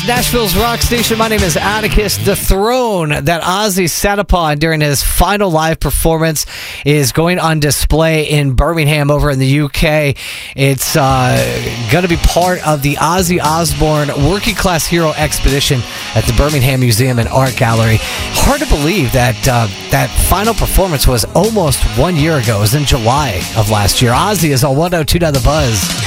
Nashville's rock station. My name is Atticus. The throne that Ozzy sat upon during his final live performance is going on display in Birmingham over in the UK. It's going to be part of the Ozzy Osbourne Working Class Hero Expedition at the Birmingham Museum and Art Gallery. Hard to believe that that final performance was almost 1 year ago. It was in July of last year. Ozzy is on 102 to the Buzz.